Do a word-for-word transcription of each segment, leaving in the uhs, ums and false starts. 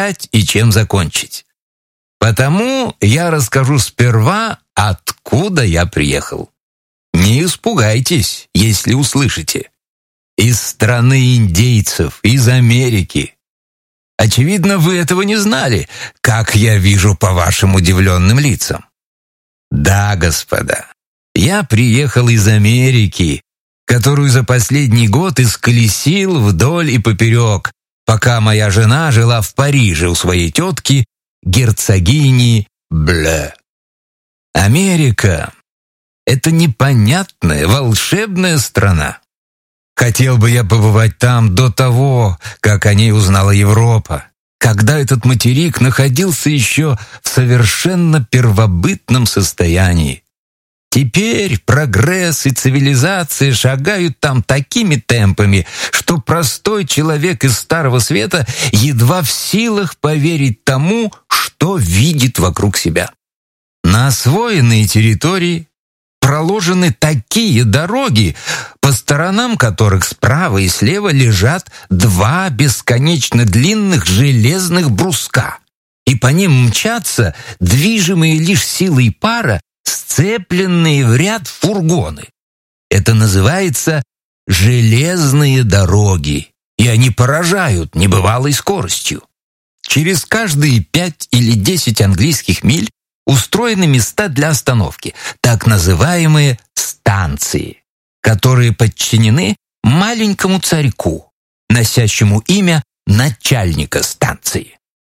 начать и чем закончить. Потому я расскажу сперва, откуда я приехал. Не испугайтесь, если услышите. Из страны индейцев, из Америки. Очевидно, вы этого не знали, как я вижу по вашим удивленным лицам. Да, господа, я приехал из Америки, которую за последний год исколесил вдоль и поперек, пока моя жена жила в Париже у своей тетки, герцогини Бле. Америка — это непонятная, волшебная страна. Хотел бы я побывать там до того, как о ней узнала Европа, когда этот материк находился еще в совершенно первобытном состоянии. Теперь прогресс и цивилизация шагают там такими темпами, что простой человек из Старого Света едва в силах поверить тому, что видит вокруг себя. На освоенной территории проложены такие дороги, по сторонам которых справа и слева лежат два бесконечно длинных железных бруска, и по ним мчатся, движимые лишь силой пара, сцепленные в ряд фургоны. Это называется железные дороги, и они поражают небывалой скоростью. Через каждые пять или десять английских миль устроены места для остановки, так называемые станции, которые подчинены маленькому царьку, носящему имя начальника станции.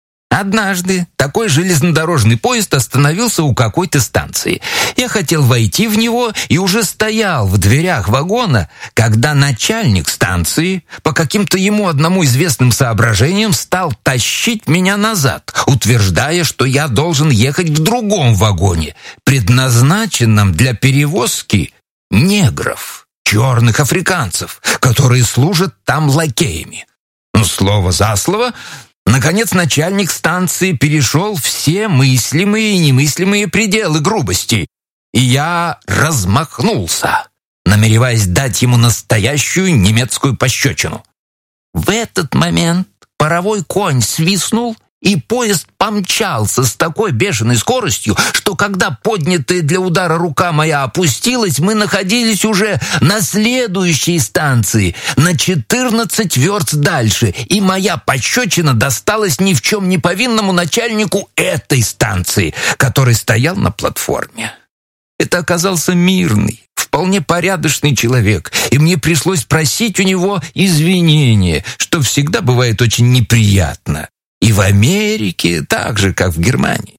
Однажды такой железнодорожный поезд остановился у какой-то станции. Я хотел войти в него и уже стоял в дверях вагона, когда начальник станции по каким-то ему одному известным соображениям стал тащить меня назад, утверждая, что я должен ехать в другом вагоне, предназначенном для перевозки негров, черных африканцев, которые служат там лакеями. Ну, слово за слово. Наконец, начальник станции перешел все мыслимые и немыслимые пределы грубости, и я размахнулся, намереваясь дать ему настоящую немецкую пощечину. В этот момент паровой конь свистнул, и поезд помчался с такой бешеной скоростью, что когда поднятая для удара рука моя опустилась, мы находились уже на следующей станции, на четырнадцать верст дальше, и моя пощечина досталась ни в чем не повинному начальнику этой станции, который стоял на платформе. Это оказался мирный, вполне порядочный человек, и мне пришлось просить у него извинения, что всегда бывает очень неприятно. И в Америке так же, как в Германии.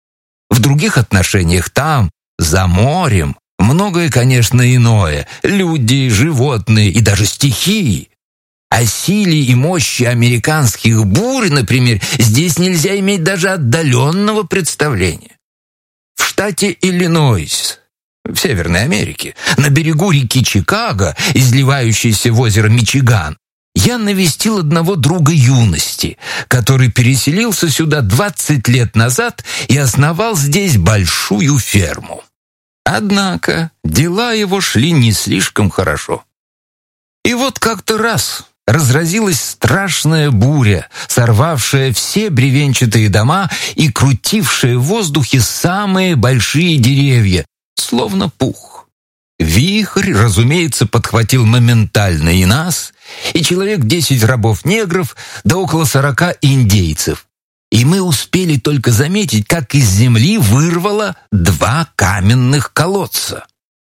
В других отношениях там, за морем, многое, конечно, иное. Люди, животные и даже стихии. О силе и мощи американских бурь, например, здесь нельзя иметь даже отдаленного представления. В штате Иллинойс, в Северной Америке, на берегу реки Чикаго, изливающейся в озеро Мичиган, я навестил одного друга юности, который переселился сюда двадцать лет назад и основал здесь большую ферму. Однако дела его шли не слишком хорошо. И вот как-то раз разразилась страшная буря, сорвавшая все бревенчатые дома и крутившая в воздухе самые большие деревья, словно пух. Вихрь, разумеется, подхватил моментально и нас, и человек десять рабов-негров, да около сорока индейцев. И мы успели только заметить, как из земли вырвало два каменных колодца.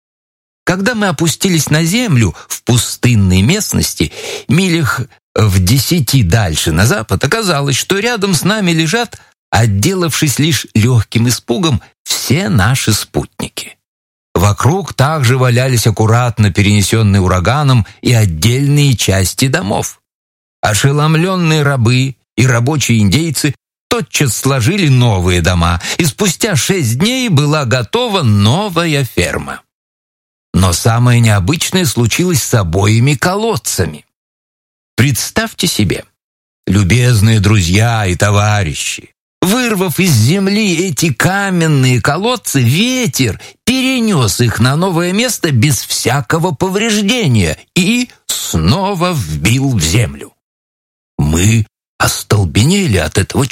Когда мы опустились на землю в пустынной местности, милях в десяти дальше на запад, оказалось, что рядом с нами лежат, отделавшись лишь легким испугом, все наши спутники. Вокруг также валялись аккуратно перенесенные ураганом и отдельные части домов. Ошеломленные рабы и рабочие индейцы тотчас сложили новые дома, и спустя шесть дней была готова новая ферма. Но самое необычное случилось с обоими колодцами. Представьте себе, любезные друзья и товарищи, вырвав из земли эти каменные колодцы, ветер перенес их на новое место без всякого повреждения и снова вбил в землю. Мы остолбенели от этого